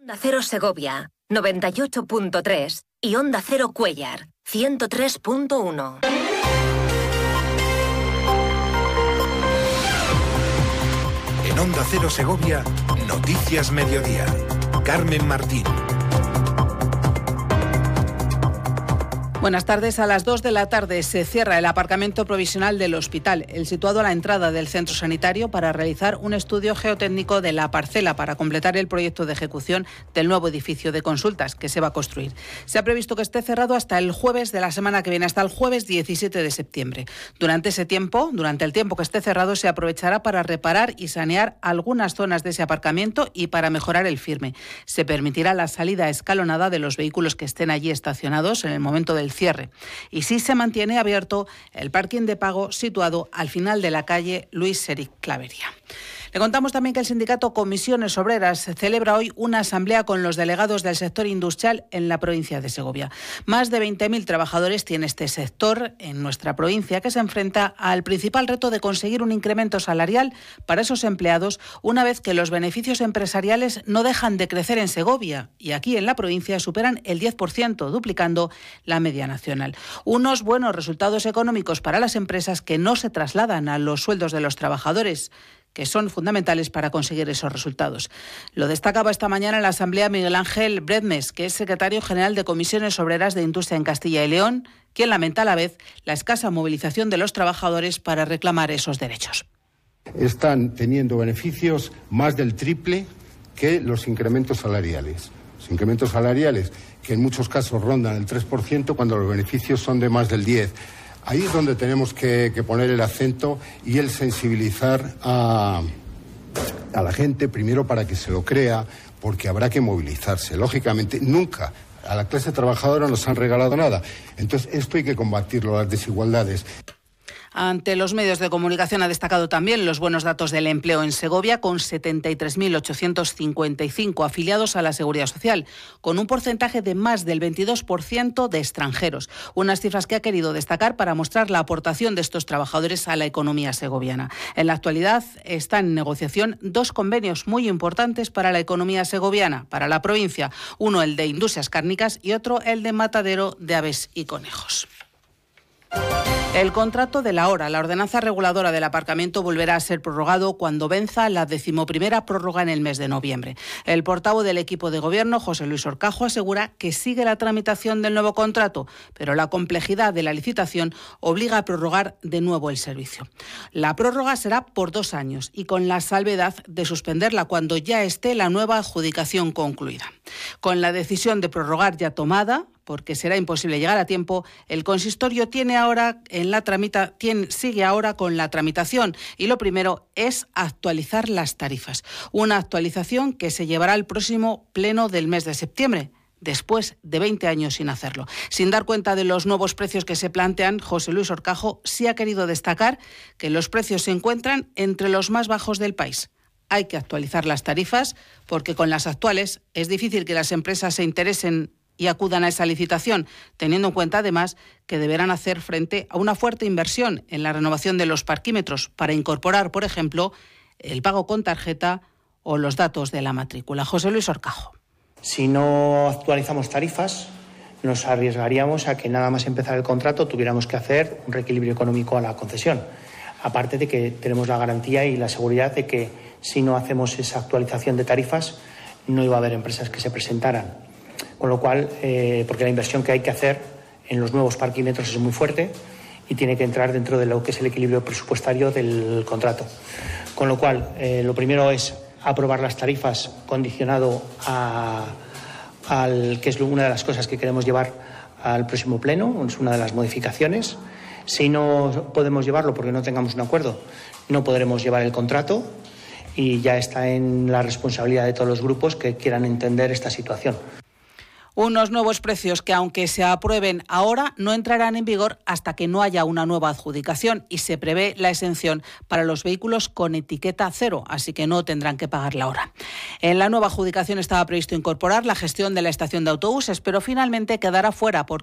Onda Cero Segovia, 98.3 y Onda Cero Cuéllar, 103.1. En Onda Cero Segovia, Noticias Mediodía. Carmen Martín. Buenas tardes. A las 2 de la tarde se cierra el aparcamiento provisional del hospital, el situado a la entrada del centro sanitario, para realizar un estudio geotécnico de la parcela para completar el proyecto de ejecución del nuevo edificio de consultas que se va a construir. Se ha previsto que esté cerrado hasta el jueves de la semana que viene, hasta el jueves 17 de septiembre. Durante el tiempo que esté cerrado, se aprovechará para reparar y sanear algunas zonas de ese aparcamiento y para mejorar el firme. Se permitirá la salida escalonada de los vehículos que estén allí estacionados en el momento del cierre. Y sí se mantiene abierto el parking de pago situado al final de la calle Luis Séric Clavería. Le contamos también que el sindicato Comisiones Obreras celebra hoy una asamblea con los delegados del sector industrial en la provincia de Segovia. Más de 20.000 trabajadores tiene este sector en nuestra provincia, que se enfrenta al principal reto de conseguir un incremento salarial para esos empleados una vez que los beneficios empresariales no dejan de crecer en Segovia y aquí en la provincia superan el 10%, duplicando la media nacional. Unos buenos resultados económicos para las empresas que no se trasladan a los sueldos de los trabajadores, que son fundamentales para conseguir esos resultados. Lo destacaba esta mañana en la Asamblea Miguel Ángel Bredmes, que es secretario general de Comisiones Obreras de Industria en Castilla y León, quien lamenta a la vez la escasa movilización de los trabajadores para reclamar esos derechos. Están teniendo beneficios más del triple que los incrementos salariales. Los incrementos salariales que en muchos casos rondan el 3% cuando los beneficios son de más del 10%. Ahí es donde tenemos que poner el acento y el sensibilizar a la gente, primero para que se lo crea, porque habrá que movilizarse. Lógicamente, nunca a la clase trabajadora nos han regalado nada. Entonces, esto hay que combatirlo, las desigualdades. Ante los medios de comunicación ha destacado también los buenos datos del empleo en Segovia, con 73.855 afiliados a la Seguridad Social, con un porcentaje de más del 22% de extranjeros. Unas cifras que ha querido destacar para mostrar la aportación de estos trabajadores a la economía segoviana. En la actualidad están en negociación dos convenios muy importantes para la economía segoviana, para la provincia. Uno el de industrias cárnicas y otro el de matadero de aves y conejos. El contrato de la hora, la ordenanza reguladora del aparcamiento, volverá a ser prorrogado cuando venza la 11ª prórroga en el mes de noviembre. El portavoz del equipo de gobierno, José Luis Orcajo, asegura que sigue la tramitación del nuevo contrato, pero la complejidad de la licitación obliga a prorrogar de nuevo el servicio. La prórroga será por 2 años y con la salvedad de suspenderla cuando ya esté la nueva adjudicación concluida. Con la decisión de prorrogar ya tomada, porque será imposible llegar a tiempo, el consistorio sigue ahora con la tramitación y lo primero es actualizar las tarifas. Una actualización que se llevará al próximo pleno del mes de septiembre, después de 20 años sin hacerlo. Sin dar cuenta de los nuevos precios que se plantean, José Luis Orcajo sí ha querido destacar que los precios se encuentran entre los más bajos del país. Hay que actualizar las tarifas porque con las actuales es difícil que las empresas se interesen y acudan a esa licitación, teniendo en cuenta además que deberán hacer frente a una fuerte inversión en la renovación de los parquímetros para incorporar, por ejemplo, el pago con tarjeta o los datos de la matrícula. José Luis Orcajo. Si no actualizamos tarifas, nos arriesgaríamos a que nada más empezar el contrato tuviéramos que hacer un reequilibrio económico a la concesión. Aparte de que tenemos la garantía y la seguridad de que si no hacemos esa actualización de tarifas, no iba a haber empresas que se presentaran. Con lo cual, porque la inversión que hay que hacer en los nuevos parquímetros es muy fuerte y tiene que entrar dentro de lo que es el equilibrio presupuestario del contrato. Con lo cual, lo primero es aprobar las tarifas condicionado al que es una de las cosas que queremos llevar al próximo pleno, es una de las modificaciones. Si no podemos llevarlo porque no tengamos un acuerdo, no podremos llevar el contrato y ya está en la responsabilidad de todos los grupos que quieran entender esta situación. Unos nuevos precios que, aunque se aprueben ahora, no entrarán en vigor hasta que no haya una nueva adjudicación y se prevé la exención para los vehículos con etiqueta cero, así que no tendrán que pagarla ahora. En la nueva adjudicación estaba previsto incorporar la gestión de la estación de autobuses, pero finalmente quedará fuera porque